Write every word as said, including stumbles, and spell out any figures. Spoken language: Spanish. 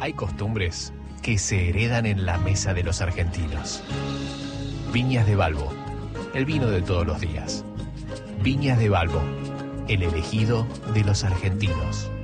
Hay costumbres que se heredan en la mesa de los argentinos. Viñas de Balbo, el vino de todos los días. Viñas de Balbo, el elegido de los argentinos.